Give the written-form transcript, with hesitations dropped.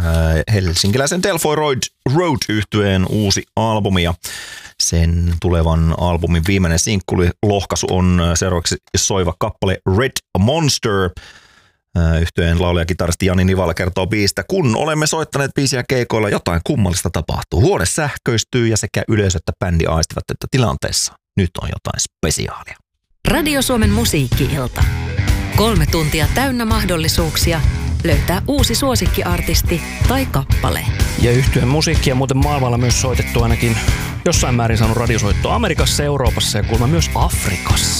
helsinkiläisen Delfoy Road -yhtyeen uusi albumi ja sen tulevan albumin viimeinen sinkkulohkaisu on seuraavaksi soiva kappale Red Monster. Yhtyeen laulaja kitaristi Jani Nivala kertoo biisistä: kun olemme soittaneet biisiä keikoilla, jotain kummallista tapahtuu. Huone sähköistyy ja sekä yleisö että bändi aistivat, että tilanteessa nyt on jotain spesiaalia. Radio Suomen musiikki-ilta. 3 tuntia täynnä mahdollisuuksia löytää uusi suosikkiartisti tai kappale. Ja yhtyeen musiikkia muuten maailmalla myös soitettu ainakin jossain määrin saanut radiosoittoa Amerikassa, Euroopassa ja kuulemma myös Afrikassa.